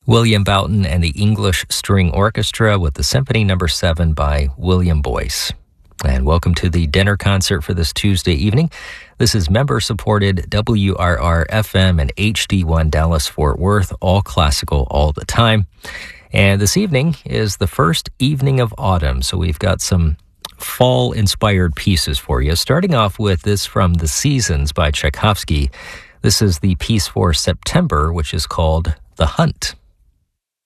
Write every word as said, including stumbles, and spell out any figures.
William Boughton and the English String Orchestra with the Symphony Number seven by William Boyce. And welcome to the dinner concert for this Tuesday evening. This is member-supported W R R F M and H D one Dallas-Fort Worth, all classical all the time. And this evening is the first evening of autumn, so we've got some fall-inspired pieces for you. Starting off with this from The Seasons by Tchaikovsky. This is the piece for September, which is called The Hunt.